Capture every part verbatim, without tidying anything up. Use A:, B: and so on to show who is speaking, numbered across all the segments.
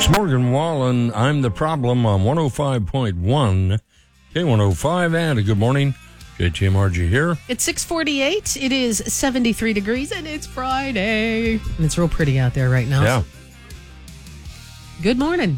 A: It's Morgan Wallen. I'm the problem on one oh five point one, K one oh five, and a good morning. J T M R G here.
B: It's six forty-eight. It is seventy-three degrees, and it's Friday. And it's real pretty out there right now.
A: Yeah.
B: Good morning.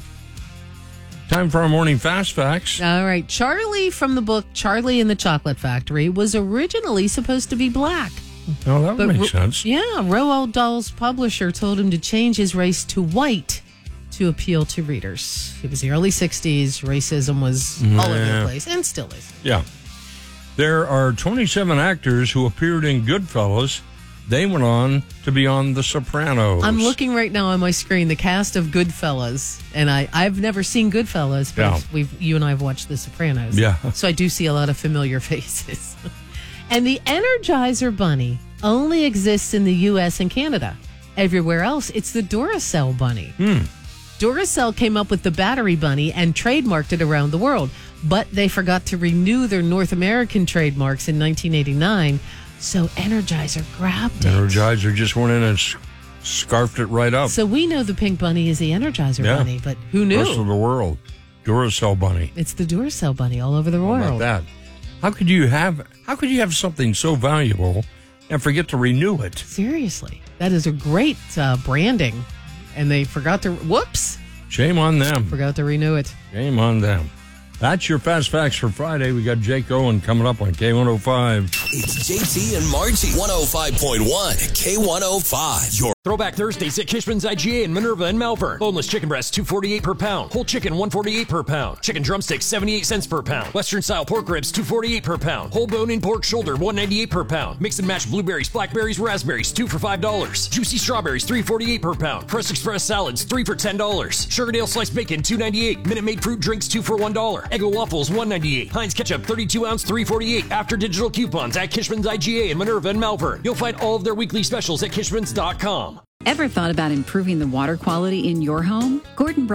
A: Time for our morning fast facts.
B: All right. Charlie from the book Charlie and the Chocolate Factory was originally supposed to be black.
A: Oh, that would
B: But
A: make
B: Ro-
A: sense.
B: Yeah. Roald Dahl's publisher told him to change his race to white to appeal to readers. It was the early sixties. Racism was all over
A: Yeah.
B: the place, and still is.
A: Yeah. There are twenty-seven actors who appeared in Goodfellas. They went on to be on The Sopranos.
B: I'm looking right now on my screen, the cast of Goodfellas, and I, I've never seen Goodfellas, but
A: Yeah.
B: we've you and I have watched The Sopranos.
A: Yeah.
B: So I do see a lot of familiar faces. And the Energizer Bunny only exists in the U S and Canada. Everywhere else, it's the Duracell Bunny.
A: Hmm.
B: Duracell came up with the Battery Bunny and trademarked it around the world, but they forgot to renew their North American trademarks in nineteen eighty-nine, so Energizer grabbed it.
A: Energizer just went in and s- scarfed it right up.
B: So we know the Pink Bunny is the Energizer
A: Yeah.
B: Bunny, but who knew?
A: Rest of the world. Duracell Bunny.
B: It's the Duracell Bunny all over the
A: How
B: world.
A: about that? How could you have how could you have something so valuable and forget to renew it?
B: Seriously, that is a great uh, branding, and they forgot to. Whoops!
A: Shame on them.
B: Forgot to renew it.
A: Shame on them. That's your Fast Facts for Friday. We got Jake Owen coming up on K one oh five.
C: It's J T and Margie, one oh five point one, K one oh five. Your
D: Throwback Thursdays at Kishman's I G A in Minerva and Malvern. Boneless chicken breast, two forty-eight per pound. Whole chicken, one forty-eight per pound. Chicken drumsticks, seventy-eight cents per pound. Western style pork ribs, two forty-eight per pound. Whole bone in pork shoulder, one ninety-eight per pound. Mix and match blueberries, blackberries, raspberries, two for five dollars. Juicy strawberries, three forty-eight per pound. Fresh Express salads, three for ten dollars. Sugardale sliced bacon, two ninety-eight. Minute Maid fruit drinks, two for one dollar. Eggo waffles, one ninety-eight. Heinz ketchup, thirty-two ounce, three forty-eight. After digital coupons at Kishman's I G A in Minerva and Malvern. You'll find all of their weekly specials at kishmans dot com.
E: Ever thought about improving the water quality in your home? Gordon